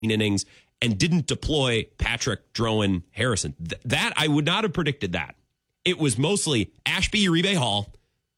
innings and didn't deploy Patrick, Drowan, Harrison. That I would not have predicted that. It was mostly Ashby, Uribe Hall,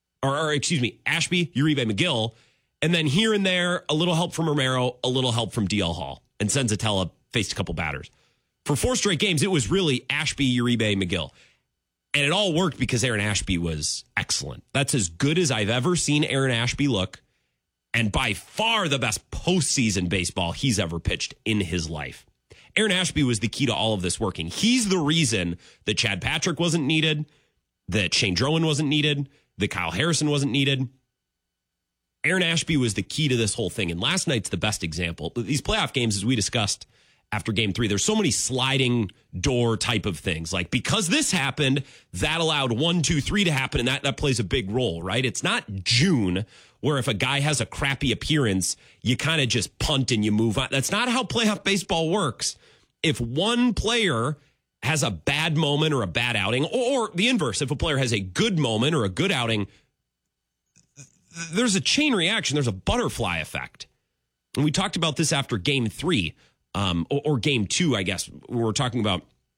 Ashby, Uribe McGill, and then here and there, a little help from Romero, a little help from DL Hall, and Senzatella faced a couple batters. For 4 straight games, it was really Ashby, Uribe, McGill. And it all worked because Aaron Ashby was excellent. That's as good as I've ever seen Aaron Ashby look, and by far the best postseason baseball he's ever pitched in his life. Aaron Ashby was the key to all of this working. He's the reason that Chad Patrick wasn't needed, that Shane Drowan wasn't needed, that Kyle Harrison wasn't needed. Aaron Ashby was the key to this whole thing. And last night's the best example. These playoff games, as we discussed after game 3, there's so many sliding door type of things. Like, because this happened, that allowed 1, 2, 3 to happen, and that plays a big role, right? It's not June, where if a guy has a crappy appearance, you kind of just punt and you move on. That's not how playoff baseball works. If one player has a bad moment or a bad outing, or the inverse, if a player has a good moment or a good outing, there's a chain reaction. There's a butterfly effect. And we talked about this after game 3, or game 2, I guess. We were talking about,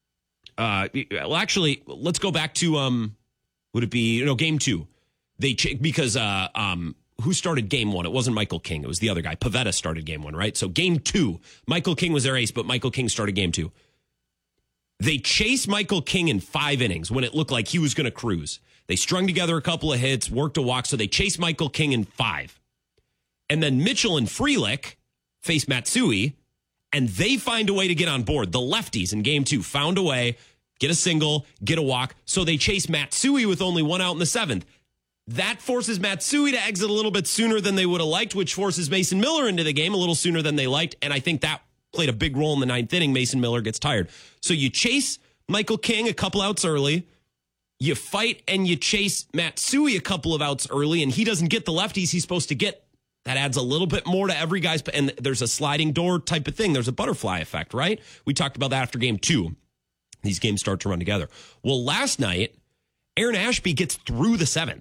well, actually, let's go back to, would it be, game 2. Because who started game 1? It wasn't Michael King. It was the other guy. Pivetta started game 1, right? So game 2, Michael King was their ace, but Michael King started game 2. They chased Michael King in 5 innings when it looked like he was going to cruise. They strung together a couple of hits, worked a walk, so they chased Michael King in 5. And then Mitchell and Frelick face Matsui, and they find a way to get on board. The lefties in game 2 found a way, get a single, get a walk, so they chase Matsui with only 1 out in the 7th. That forces Matsui to exit a little bit sooner than they would have liked, which forces Mason Miller into the game a little sooner than they liked, and I think that played a big role in the 9th inning. Mason Miller gets tired. So you chase Michael King a couple outs early, you fight and you chase Matsui a couple of outs early, and he doesn't get the lefties he's supposed to get. That adds a little bit more to every guy's, and there's a sliding door type of thing. There's a butterfly effect, right? We talked about that after game 2. These games start to run together. Well, last night, Aaron Ashby gets through the 7th.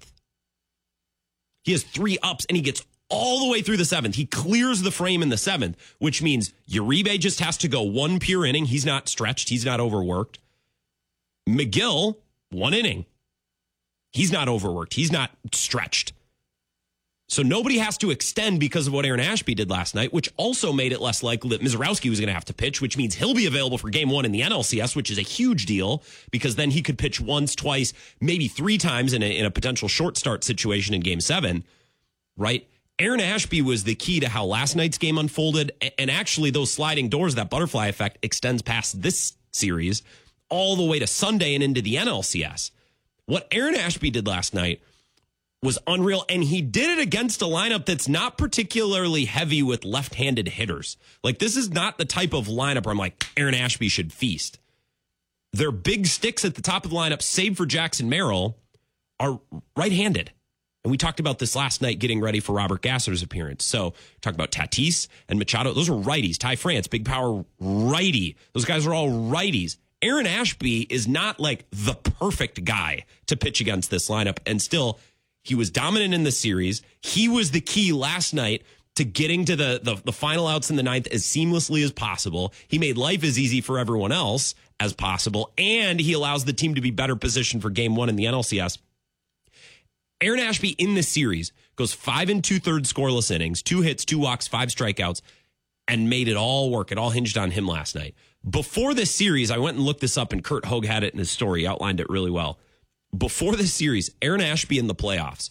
He has 3 ups, and he gets all the way through the 7th. He clears the frame in the 7th, which means Uribe just has to go 1 pure inning. He's not stretched. He's not overworked. McGill, 1 inning. He's not overworked. He's not stretched. So nobody has to extend because of what Aaron Ashby did last night, which also made it less likely that Mizorowski was going to have to pitch, which means he'll be available for game 1 in the NLCS, which is a huge deal because then he could pitch once, twice, maybe 3 times in a potential short start situation in game 7, right? Aaron Ashby was the key to how last night's game unfolded. And actually those sliding doors, that butterfly effect extends past this series all the way to Sunday and into the NLCS. What Aaron Ashby did last night was unreal, and he did it against a lineup that's not particularly heavy with left-handed hitters. Like, this is not the type of lineup where I'm like, Aaron Ashby should feast. Their big sticks at the top of the lineup, save for Jackson Merrill, are right-handed. And we talked about this last night getting ready for Robert Gasser's appearance. So talk about Tatis and Machado. Those are righties. Ty France, big power righty. Those guys are all righties. Aaron Ashby is not like the perfect guy to pitch against this lineup, and still he was dominant in the series. He was the key last night to getting to the final outs in the 9th as seamlessly as possible. He made life as easy for everyone else as possible, and he allows the team to be better positioned for game 1 in the NLCS. Aaron Ashby in this series goes 5 2/3 scoreless innings, 2 hits, 2 walks, 5 strikeouts, and made it all work. It all hinged on him last night. Before this series, I went and looked this up, and Kurt Hogue had it in his story. He outlined it really well. Before this series, Aaron Ashby in the playoffs,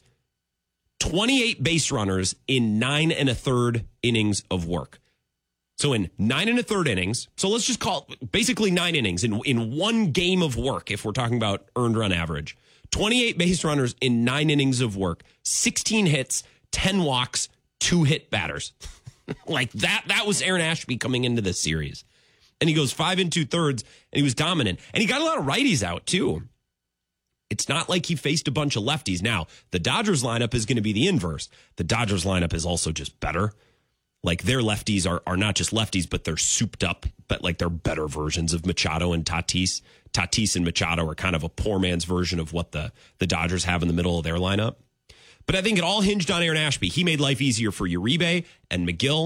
28 base runners in 9 1/3 innings of work. So in 9 1/3 innings, so let's just call it basically 9 innings in one game of work, if we're talking about earned run average. 28 base runners in 9 innings of work, 16 hits, 10 walks, 2 hit batters. Like that was Aaron Ashby coming into this series. And he goes 5 2/3, and he was dominant. And he got a lot of righties out, too. It's not like he faced a bunch of lefties. Now, the Dodgers lineup is going to be the inverse. The Dodgers lineup is also just better. Like, their lefties are not just lefties, but they're souped up, but like they're better versions of Machado and Tatis. Tatis and Machado are kind of a poor man's version of what the Dodgers have in the middle of their lineup. But I think it all hinged on Aaron Ashby. He made life easier for Uribe and McGill,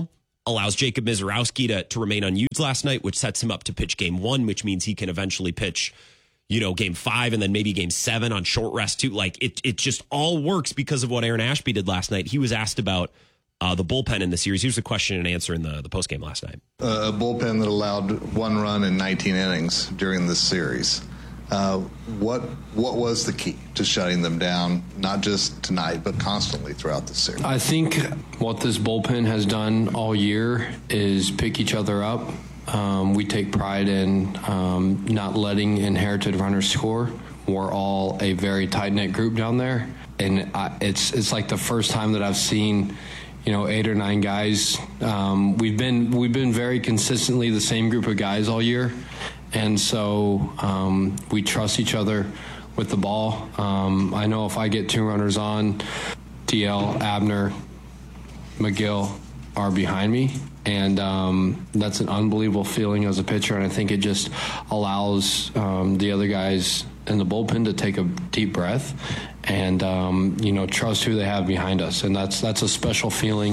allows Jacob Misiorowski to remain unused last night, which sets him up to pitch game 1, which means he can eventually pitch, game 5 and then maybe game 7 on short rest too. Like it just all works because of what Aaron Ashby did last night. He was asked about the bullpen in the series. Here's a question and answer in the postgame last night. A bullpen that allowed 1 run in 19 innings during this series. What was the key to shutting them down, not just tonight, but constantly throughout the series? I think what this bullpen has done all year is pick each other up. We take pride in not letting inherited runners score. We're all a very tight-knit group down there, and it's like the first time that I've seen 8 or 9 guys. We've been very consistently the same group of guys all year, and so we trust each other with the ball. I know if I get 2 runners on, DL, Abner, McGill are behind me, and that's an unbelievable feeling as a pitcher, and I think it just allows the other guys in the bullpen to take a deep breath and trust who they have behind us, and that's a special feeling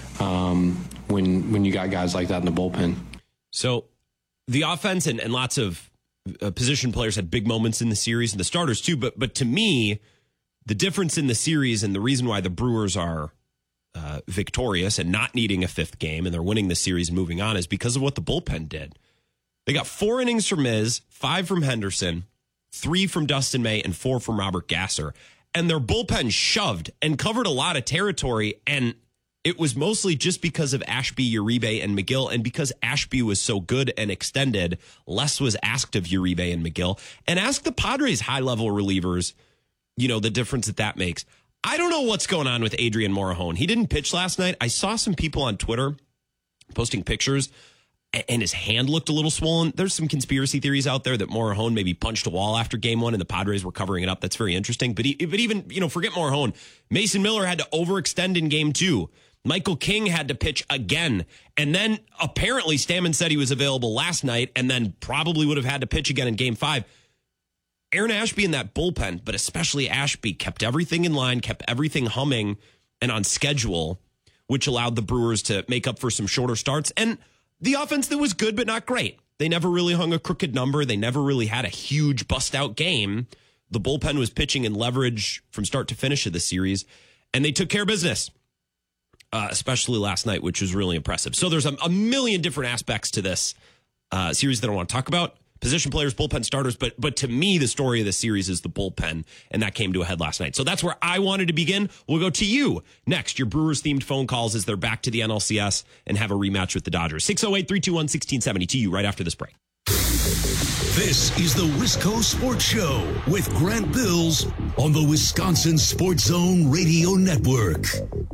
when you got guys like that in the bullpen. So the offense and lots of position players had big moments in the series, and the starters too. But to me, the difference in the series and the reason why the Brewers are victorious and not needing a 5th game and they're winning the series and moving on is because of what the bullpen did. They got 4 innings from Miz, 5 from Henderson, 3 from Dustin May, and 4 from Robert Gasser. And their bullpen shoved and covered a lot of territory, and it was mostly just because of Ashby, Uribe, and McGill, and because Ashby was so good and extended, less was asked of Uribe and McGill. And ask the Padres' high-level relievers, the difference that makes. I don't know what's going on with Adrian Morejon. He didn't pitch last night. I saw some people on Twitter posting pictures, and his hand looked a little swollen. There's some conspiracy theories out there that Morejon maybe punched a wall after game 1 and the Padres were covering it up. That's very interesting. But even, forget Morejon. Mason Miller had to overextend in game 2. Michael King had to pitch again. And then apparently Stammen said he was available last night and then probably would have had to pitch again in game 5. Aaron Ashby in that bullpen, but especially Ashby, kept everything in line, kept everything humming and on schedule, which allowed the Brewers to make up for some shorter starts. And the offense that was good but not great. They never really hung a crooked number. They never really had a huge bust-out game. The bullpen was pitching in leverage from start to finish of the series, and they took care of business, especially last night, which was really impressive. So there's a million different aspects to this series that I want to talk about. Position players, bullpen starters, but to me, the story of the series is the bullpen, and that came to a head last night. So that's where I wanted to begin. We'll go to you next. Your Brewers-themed phone calls as they're back to the NLCS and have a rematch with the Dodgers. 608-321-1670 to you right after this break. This is the Wisco Sports Show with Grant Bills on the Wisconsin Sports Zone Radio Network.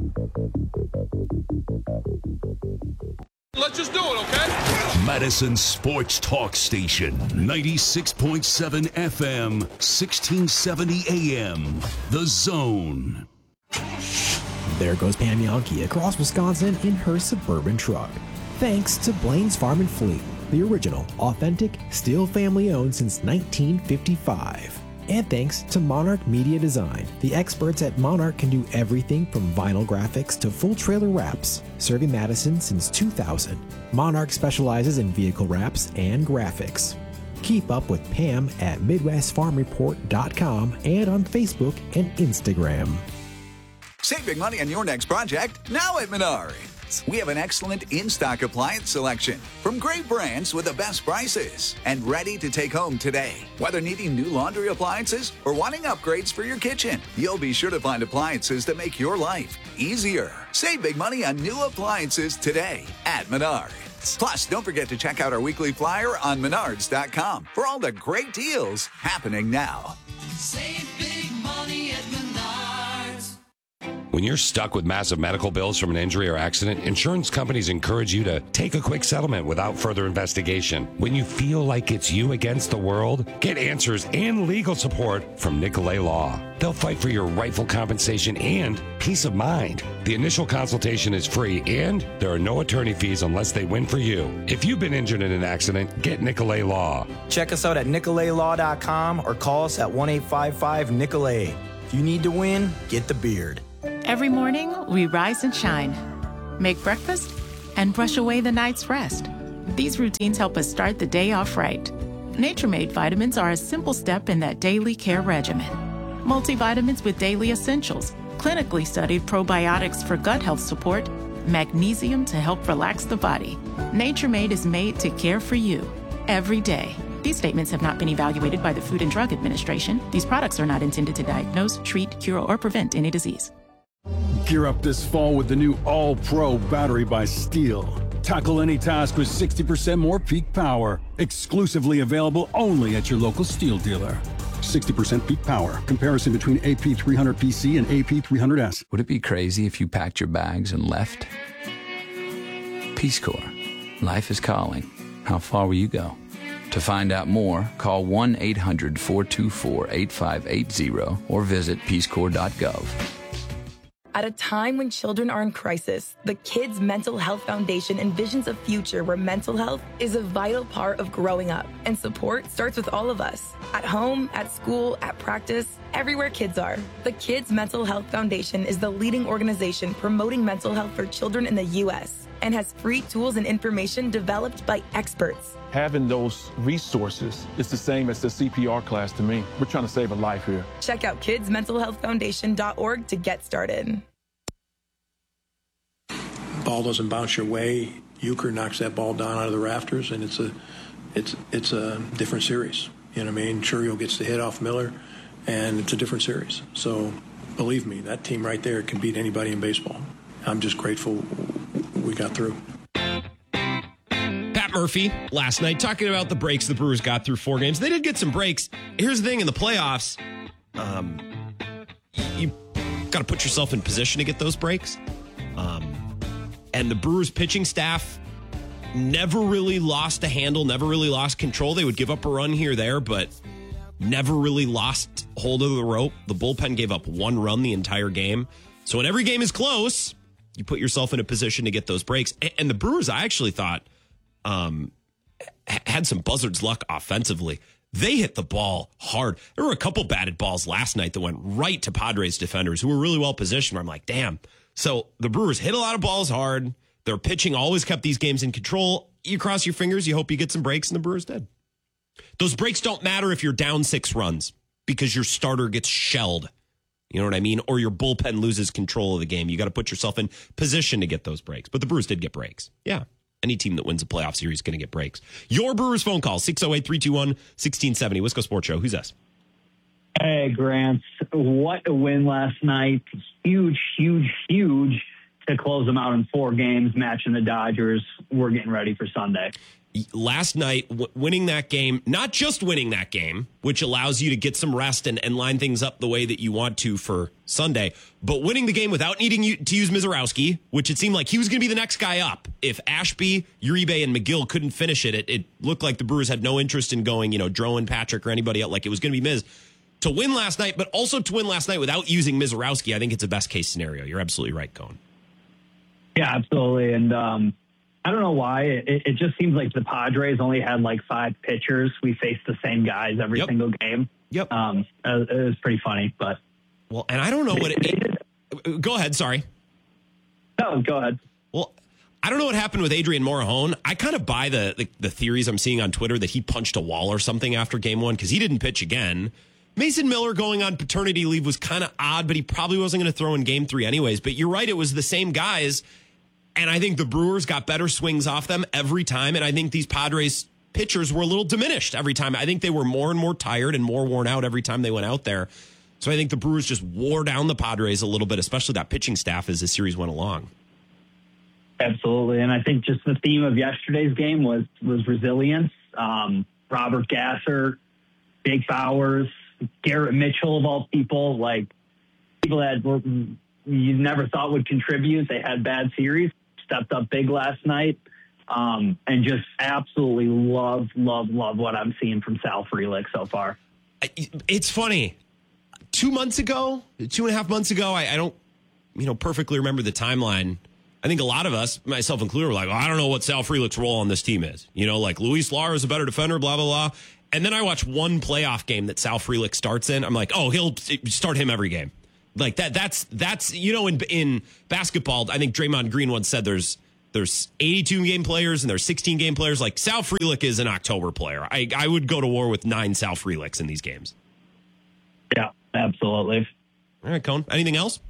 Let's just do it, okay? Madison Sports Talk Station, 96.7 FM, 1670 AM. The Zone. There goes Pam Yankee across Wisconsin in her suburban truck. Thanks to Blaine's Farm and Fleet, the original, authentic, still family-owned since 1955. And thanks to Monarch Media Design. The experts at Monarch can do everything from vinyl graphics to full trailer wraps. Serving Madison since 2000. Monarch specializes in vehicle wraps and graphics. Keep up with Pam at MidwestFarmReport.com and on Facebook and Instagram. Save big money on your next project now at Menards. We have an excellent in-stock appliance selection from great brands with the best prices and ready to take home today. Whether needing new laundry appliances or wanting upgrades for your kitchen, you'll be sure to find appliances that make your life easier. Save big money on new appliances today at Menards. Plus, don't forget to check out our weekly flyer on Menards.com for all the great deals happening now. Save big money at Menards. When you're stuck with massive medical bills from an injury or accident, insurance companies encourage you to take a quick settlement without further investigation. When you feel like it's you against the world, get answers and legal support from Nicolay Law. They'll fight for your rightful compensation and peace of mind. The initial consultation is free, and there are no attorney fees unless they win for you. If you've been injured in an accident, get Nicolay Law. Check us out at nicolaylaw.com or call us at 1-855-NICOLAY. If you need to win, get the beard. Every morning, we rise and shine, make breakfast, and brush away the night's rest. These routines help us start the day off right. Nature Made vitamins are a simple step in that daily care regimen. Multivitamins with daily essentials, clinically studied probiotics for gut health support, magnesium to help relax the body. Nature Made is made to care for you every day. These statements have not been evaluated by the Food and Drug Administration. These products are not intended to diagnose, treat, cure, or prevent any disease. Gear up this fall with the new All-Pro battery by Steel. Tackle any task with 60% more peak power. Exclusively available only at your local Steel dealer. 60% peak power. Comparison between AP300PC and AP300S. Would it be crazy if you packed your bags and left? Peace Corps. Life is calling. How far will you go? To find out more, call 1-800-424-8580 or visit peacecorps.gov. At a time when children are in crisis, the Kids Mental Health Foundation envisions a future where mental health is a vital part of growing up. And support starts with all of us. At home, at school, at practice, everywhere kids are. The Kids Mental Health Foundation is the leading organization promoting mental health for children in the U.S. and has free tools and information developed by experts. Having those resources is the same as the CPR class to me. We're trying to save a life here. Check out kidsmentalhealthfoundation.org to get started. Ball doesn't bounce your way. Euchre knocks that ball down out of the rafters, and it's a different series. You know what I mean? Churio gets the hit off Miller, and it's a different series. So believe me, that team right there can beat anybody in baseball. I'm just grateful we got through. Pat Murphy last night talking about the breaks the Brewers got through 4 games. They did get some breaks. Here's the thing, in the playoffs, you got to put yourself in position to get those breaks. And the Brewers pitching staff never really lost a handle, never really lost control. They would give up a run here or there, but never really lost hold of the rope. The bullpen gave up 1 run the entire game. So when every game is close, you put yourself in a position to get those breaks. And the Brewers, I actually thought, had some buzzard's luck offensively. They hit the ball hard. There were a couple batted balls last night that went right to Padres defenders who were really well positioned, where I'm like, damn. So the Brewers hit a lot of balls hard. Their pitching always kept these games in control. You cross your fingers, you hope you get some breaks, and the Brewers did. Those breaks don't matter if you're down 6 runs because your starter gets shelled. You know what I mean? Or your bullpen loses control of the game. You got to put yourself in position to get those breaks. But the Brewers did get breaks. Yeah. Any team that wins a playoff series is going to get breaks. Your Brewers phone call, 608-321-1670. Wisco Sports Show. Who's this? Hey, Grant. What a win last night. Huge, huge, huge to close them out in 4 games, matching the Dodgers. We're getting ready for Sunday. Last night, winning that game, not just winning that game, which allows you to get some rest and line things up the way that you want to for Sunday, but winning the game without needing to use Mizorowski, which it seemed like he was going to be the next guy up. If Ashby, Uribe, and McGill couldn't finish it, it looked like the Brewers had no interest in going, Drowan, Patrick, or anybody else. Like it was going to be Miz. To win last night, but also to win last night without using Mizorowski, I think it's a best-case scenario. You're absolutely right, Cohen. Yeah, absolutely. And I don't know why. It just seems like the Padres only had like 5 pitchers. We faced the same guys every single game. Yep. It was pretty funny, but. Well, and I don't know what it go ahead. Sorry. No, go ahead. Well, I don't know what happened with Adrian Morejon. I kind of buy the theories I'm seeing on Twitter that he punched a wall or something after game 1 because he didn't pitch again. Mason Miller going on paternity leave was kind of odd, but he probably wasn't going to throw in game 3 anyways. But you're right. It was the same guys. And I think the Brewers got better swings off them every time. And I think these Padres pitchers were a little diminished every time. I think they were more and more tired and more worn out every time they went out there. So I think the Brewers just wore down the Padres a little bit, especially that pitching staff as the series went along. Absolutely. And I think just the theme of yesterday's game was resilience. Robert Gasser, Jake Bowers, Garrett Mitchell, of all people, like people that you never thought would contribute. They had bad series, stepped up big last night, and just absolutely love what I'm seeing from Sal Frelick so far. It's funny. 2.5 months ago, I don't, perfectly remember the timeline. I think a lot of us, myself included, were like, I don't know what Sal Frelick's role on this team is. Like Luis Lara is a better defender, blah, blah, blah. And then I watch one playoff game that Sal Frelick starts in. I'm like, oh, he'll start him every game. Like that's in basketball, I think Draymond Green once said there's There's 82 game players and there's 16 game players. Like Sal Frelick is an October player. I would go to war with 9 Sal Frelicks in these games. Yeah, absolutely. All right, Cone. Anything else?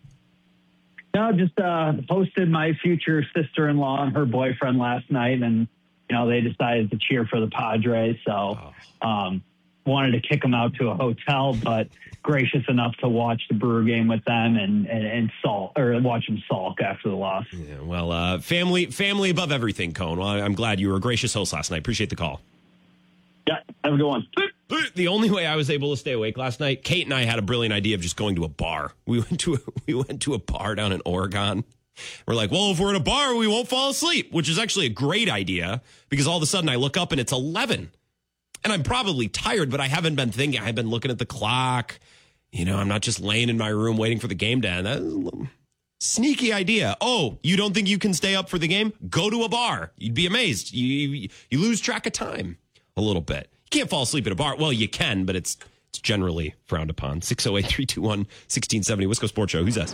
No, just hosted my future sister-in-law and her boyfriend last night, and they decided to cheer for the Padres. So wanted to kick them out to a hotel, but gracious enough to watch the Brewer game with them and watch them sulk after the loss. Yeah, well, family above everything, Cone. Well, I'm glad you were a gracious host last night. Appreciate the call. Yeah, have a good one. The only way I was able to stay awake last night, Kate and I had a brilliant idea of just going to a bar. We went to a bar down in Oregon. We're like, well, if we're in a bar, we won't fall asleep, which is actually a great idea because all of a sudden I look up and it's 11. And I'm probably tired, but I haven't been thinking. I've been looking at the clock. I'm not just laying in my room waiting for the game to end. That's a sneaky idea. Oh, you don't think you can stay up for the game? Go to a bar. You'd be amazed. You lose track of time a little bit. You can't fall asleep at a bar. Well, you can, but it's generally frowned upon. 608-321-1670. Wisco Sports Show. Who's this?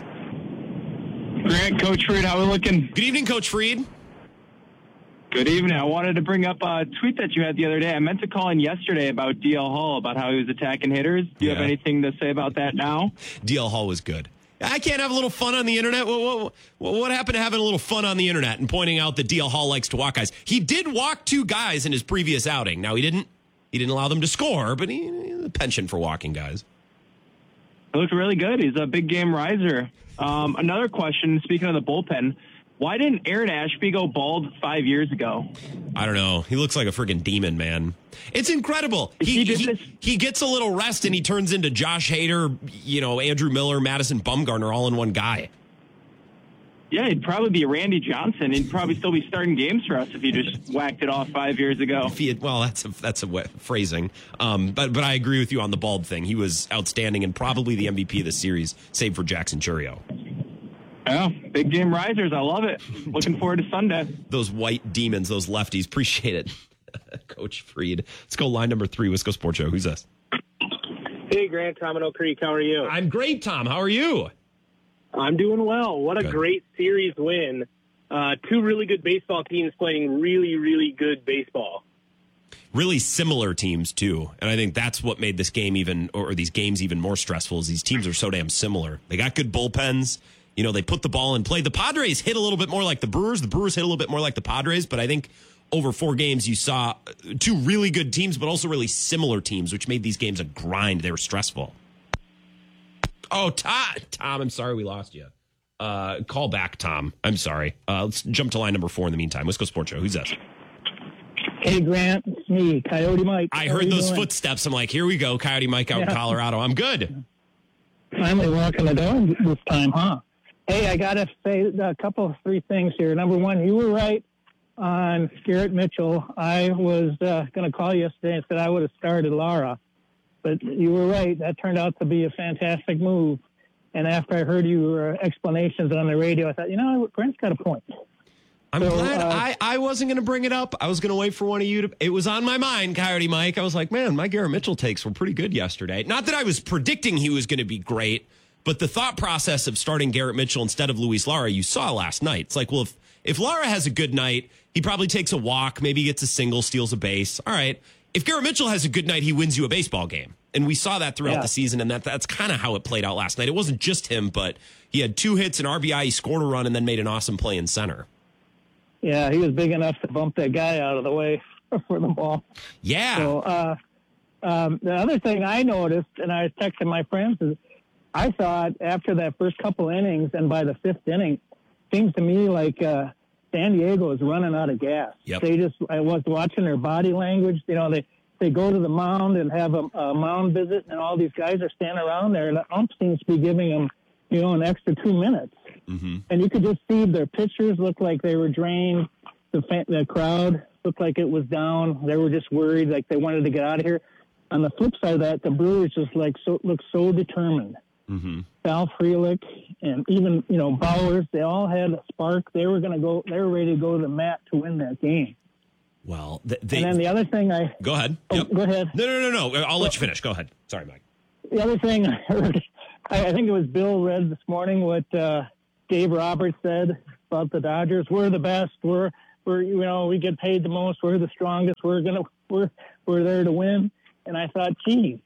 Grant, Coach Freed, how are we looking? Good evening, Coach Freed. Good evening. I wanted to bring up a tweet that you had the other day. I meant to call in yesterday about DL Hall, about how he was attacking hitters. Do you have anything to say about that now? DL Hall was good. I can't have a little fun on the internet. What happened to having a little fun on the internet and pointing out that DL Hall likes to walk guys? He did walk 2 guys in his previous outing. Now, he didn't allow them to score, but he had a penchant for walking guys. He looked really good. He's a big game riser. Another question, speaking of the bullpen, why didn't Aaron Ashby go bald 5 years ago? I don't know. He looks like a freaking demon, man. It's incredible. He gets a little rest and he turns into Josh Hader, Andrew Miller, Madison Bumgarner all in one guy. Yeah, he'd probably be Randy Johnson. He'd probably still be starting games for us if he just whacked it off 5 years ago. That's a wet phrasing. But I agree with you on the bald thing. He was outstanding and probably the MVP of the series, save for Jackson Churio. Yeah, big game risers. I love it. Looking forward to Sunday. Those white demons, those lefties. Appreciate it. Coach Freed. Let's go line number 3, Wisco Sports Show. Who's this? Hey, Grant, Tom in Oak Creek. How are you? I'm great, Tom. How are you? I'm doing well. What a great series win. 2 really good baseball teams playing really, really good baseball. Really similar teams, too. And I think that's what made this game these games even more stressful is these teams are so damn similar. They got good bullpens. They put the ball in play. The Padres hit a little bit more like the Brewers. The Brewers hit a little bit more like the Padres. But I think over 4 games, you saw 2 really good teams, but also really similar teams, which made these games a grind. They were stressful. Oh, Tom, I'm sorry we lost you. Call back, Tom. I'm sorry. Let's jump to line number 4 in the meantime. Let's go Sports Show. Who's this? Hey, Grant. It's me, Coyote Mike. I heard those footsteps. I'm like, here we go. Coyote Mike out in Colorado. I'm good. Finally walking the dog this time, huh? Hey, I got to say a couple of 3 things here. Number 1, you were right on Garrett Mitchell. I was going to call yesterday and said I would have started Lara. But you were right. That turned out to be a fantastic move. And after I heard your explanations on the radio, I thought, Grant's got a point. I'm glad I wasn't going to bring it up. I was going to wait for one of you to. It was on my mind, Coyote Mike. I was like, man, my Garrett Mitchell takes were pretty good yesterday. Not that I was predicting he was going to be great, but the thought process of starting Garrett Mitchell instead of Luis Lara, you saw last night. It's like, well, if Lara has a good night, he probably takes a walk, maybe gets a single, steals a base. All right. If Garrett Mitchell has a good night, he wins you a baseball game. And we saw that throughout the season, and that's kind of how it played out last night. It wasn't just him, but he had 2 hits, an RBI, he scored a run, and then made an awesome play in center. Yeah, he was big enough to bump that guy out of the way for the ball. Yeah. So the other thing I noticed, and I was texting my friends, is I thought after that first couple innings and by the 5th inning, seems to me like San Diego is running out of gas. Yep. I was watching their body language. They go to the mound and have a mound visit, and all these guys are standing around there, and the ump seems to be giving them, an extra 2 minutes. Mm-hmm. And you could just see their pitchers looked like they were drained. The crowd looked like it was down. They were just worried, like they wanted to get out of here. On the flip side of that, the Brewers just looked so determined. Mm-hmm. Sal Frelick and even Bowers, they all had a spark. They were going to go. They were ready to go to the mat to win that game. Well, and then the other thing go ahead. Yep. Go ahead. No. I'll let you finish. Go ahead. Sorry, Mike. The other thing I heard, I think it was Bill read this morning what Dave Roberts said about the Dodgers. We're the best. We're we get paid the most. We're the strongest. We're there to win. And I thought, geez,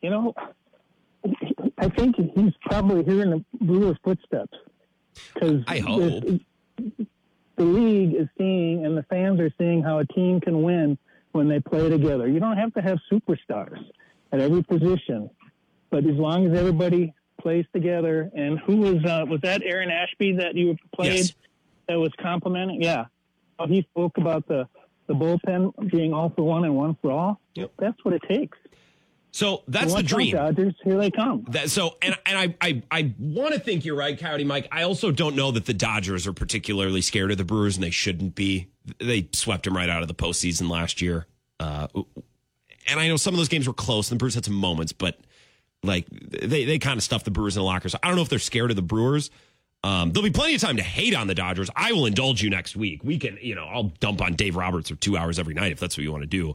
I think he's probably hearing the Brewers' footsteps. Because I hope the league is seeing and the fans are seeing how a team can win when they play together. You don't have to have superstars at every position, but as long as everybody plays together. And who was that Aaron Ashby that you played? Yes. That was complimenting? Yeah. He spoke about the bullpen being all for one and one for all. Yep. That's what it takes. So that's the dream. Dodgers, here they come. I want to think you're right, Coyote Mike. I also don't know that the Dodgers are particularly scared of the Brewers, and they shouldn't be. They swept them right out of the postseason last year. And I know some of those games were close, and the Brewers had some moments, but like they kind of stuffed the Brewers in the lockers. I don't know if they're scared of the Brewers. There'll be plenty of time to hate on the Dodgers. I will indulge you next week. We can, I'll dump on Dave Roberts for 2 hours every night if that's what you want to do.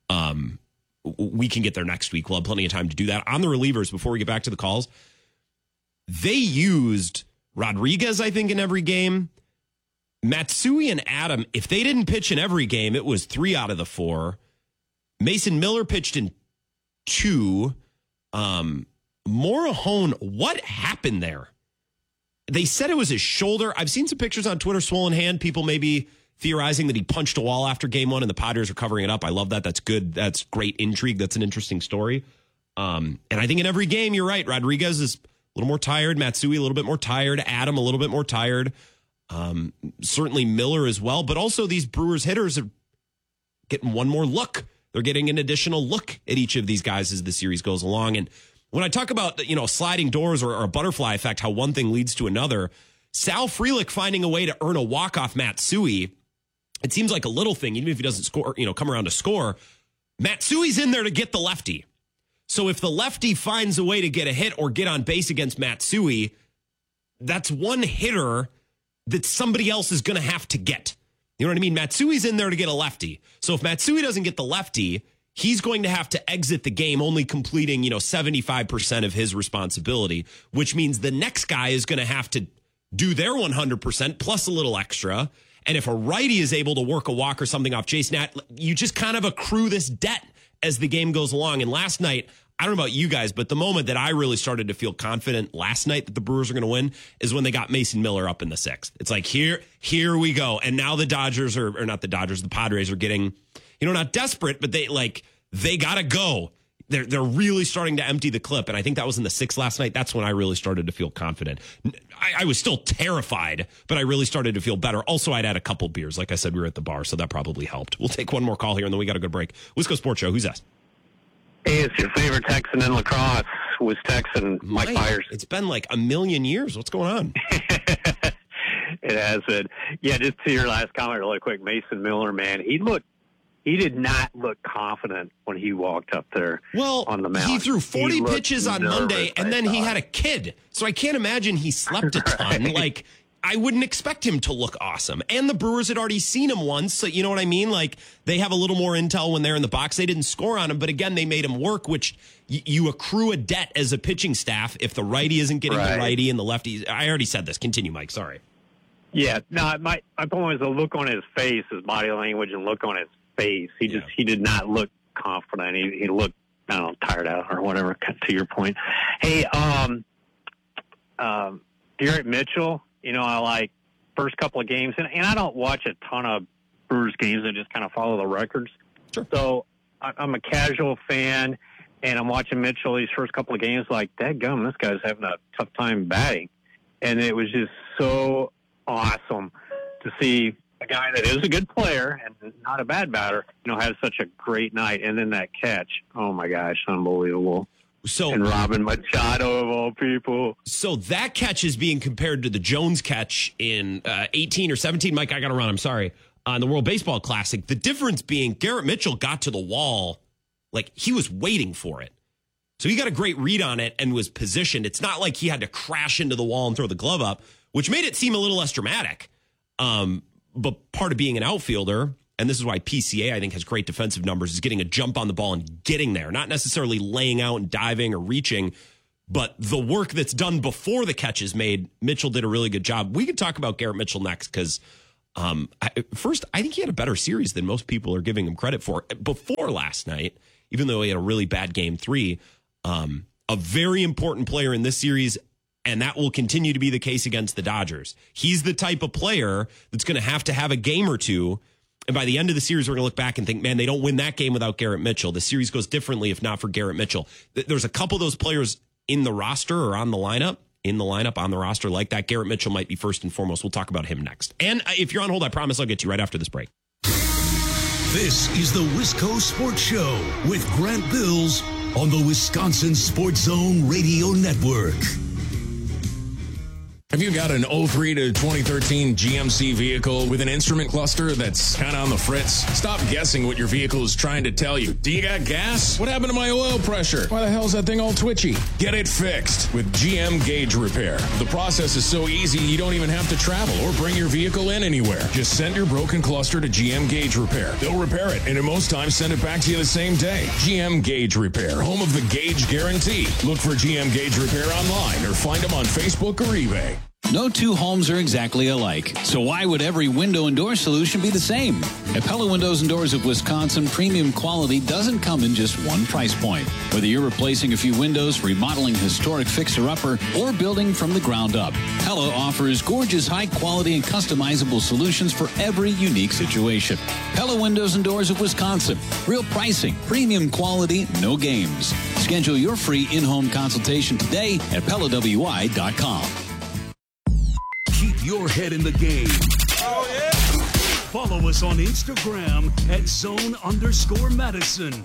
We can get there next week. We'll have plenty of time to do that. On the relievers, before we get back to the calls, they used Rodriguez, I think, in every game. Matsui and Adam, if they didn't pitch in every game, it was 3 out of the 4. Mason Miller pitched in 2. Morahone, what happened there? They said it was his shoulder. I've seen some pictures on Twitter, swollen hand. People maybe theorizing that he punched a wall after game 1 and the Padres are covering it up. I love that. That's good. That's great intrigue. That's an interesting story. And I think in every game, you're right. Rodriguez is a little more tired. Matsui a little bit more tired. Adam a little bit more tired. Certainly Miller as well. But also these Brewers hitters are getting one more look. They're getting an additional look at each of these guys as the series goes along. And when I talk about, sliding doors or a butterfly effect, how one thing leads to another, Sal Frelick finding a way to earn a walk-off Matsui, it seems like a little thing, even if he doesn't score, come around to score. Matsui's in there to get the lefty. So if the lefty finds a way to get a hit or get on base against Matsui, that's one hitter that somebody else is going to have to get. You know what I mean? Matsui's in there to get a lefty. So if Matsui doesn't get the lefty, he's going to have to exit the game only completing, 75% of his responsibility, which means the next guy is going to have to do their 100% plus a little extra. And if a righty is able to work a walk or something off Jason Nat, you just kind of accrue this debt as the game goes along. And last night, I don't know about you guys, but the moment that I really started to feel confident last night that the Brewers are going to win is when they got Mason Miller up in the 6th. It's like, here we go. And now the Dodgers or not the Dodgers, the Padres are getting, not desperate, but they got to go. They're really starting to empty the clip. And I think that was in the 6th last night. That's when I really started to feel confident. I was still terrified, but I really started to feel better. Also, I'd had a couple beers. Like I said, we were at the bar, so that probably helped. We'll take one more call here, and then we got to go break. Wisco Sports Show. Who's that? Hey, it's your favorite Texan in lacrosse, was Texan Mike Myers. It's been like a million years. What's going on? It has been. Yeah, just to your last comment really quick, Mason Miller, man, he did not look confident when he walked up there on the mound. He threw 40 pitches on Monday, and then he had a kid. So I can't imagine he slept a ton. Right. I wouldn't expect him to look awesome. And the Brewers had already seen him once, so you know what I mean? They have a little more intel when they're in the box. They didn't score on him, but again, they made him work, which you accrue a debt as a pitching staff if the righty isn't getting the righty and the lefty. I already said this. Continue, Mike. Sorry. Yeah, no, my point was the look on his face, his body language and look on his face. He did not look confident. He looked, I don't know, tired out or whatever, to your point. Hey, Garrett Mitchell, I like first couple of games, and I don't watch a ton of Brewers games. I just kind of follow the records. Sure. So I'm a casual fan, and I'm watching Mitchell these first couple of games like, dadgum, this guy's having a tough time batting. And it was just so awesome to see a guy that is a good player and not a bad batter, has such a great night. And then that catch, oh my gosh, unbelievable. And Robin Machado of all people. So that catch is being compared to the Jones catch in 18 or 17. Mike, I got to run. I'm sorry. On the World Baseball Classic. The difference being Garrett Mitchell got to the wall like he was waiting for it. So he got a great read on it and was positioned. It's not like he had to crash into the wall and throw the glove up, which made it seem a little less dramatic. But part of being an outfielder, and this is why PCA, I think, has great defensive numbers, is getting a jump on the ball and getting there, not necessarily laying out and diving or reaching, but the work that's done before the catch is made. Mitchell did a really good job. We could talk about Garrett Mitchell next because First, I think he had a better series than most people are giving him credit for before last night, even though he had a really bad game 3. A very important player in this series, and that will continue to be the case against the Dodgers. He's the type of player that's going to have a game or two. And by the end of the series, we're going to look back and think, man, they don't win that game without Garrett Mitchell. The series goes differently if not for Garrett Mitchell. There's a couple of those players in the roster or on the lineup, on the roster like that. Garrett Mitchell might be first and foremost. We'll talk about him next. And if you're on hold, I promise I'll get to you right after this break. This is the Wisco Sports Show with Grant Bills on the Wisconsin Sports Zone Radio Network. Have you got an 03 to 2013 GMC vehicle with an instrument cluster that's kind of on the fritz? Stop guessing what your vehicle is trying to tell you. Do you got gas? What happened to my oil pressure? Why the hell is that thing all twitchy? Get it fixed with GM Gauge Repair. The process is so easy you don't even have to travel or bring your vehicle in anywhere. Just send your broken cluster to GM Gauge Repair. They'll repair it, and in most times send it back to you the same day. GM Gauge Repair, home of the Gauge Guarantee. Look for GM Gauge Repair online or find them on Facebook or eBay. No two homes are exactly alike, so why would every window and door solution be the same? At Pella Windows and Doors of Wisconsin, premium quality doesn't come in just one price point. Whether you're replacing a few windows, remodeling historic fixer-upper, or building from the ground up, Pella offers gorgeous, high-quality, and customizable solutions for every unique situation. Pella Windows and Doors of Wisconsin. Real pricing, premium quality, no games. Schedule your free in-home consultation today at PellaWI.com. Keep your head in the game. Oh, yeah. Follow us on Instagram at @zone_Madison.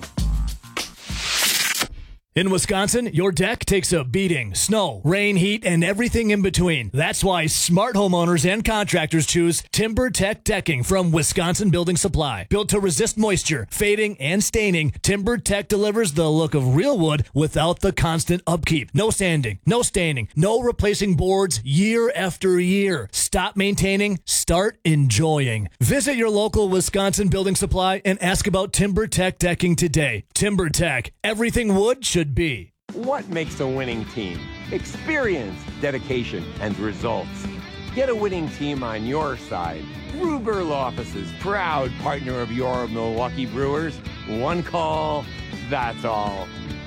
In Wisconsin, your deck takes a beating. Snow, rain, heat, and everything in between. That's why smart homeowners and contractors choose TimberTech Decking from Wisconsin Building Supply. Built to resist moisture, fading, and staining, TimberTech delivers the look of real wood without the constant upkeep. No sanding, no staining, no replacing boards year after year. Stop maintaining, start enjoying. Visit your local Wisconsin Building Supply and ask about TimberTech Decking today. TimberTech, everything wood should be. What makes a winning team? Experience, dedication, and results. Get a winning team on your side. Ruber Law Offices, proud partner of your Milwaukee Brewers. One call, that's all.